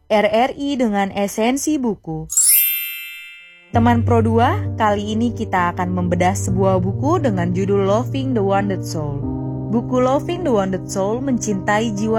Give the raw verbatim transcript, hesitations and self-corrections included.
R R I dengan esensi buku. Teman Pro dua, kali ini kita akan membedah sebuah buku dengan judul Loving the Wounded Soul. Buku Loving the Wounded Soul mencintai jiwa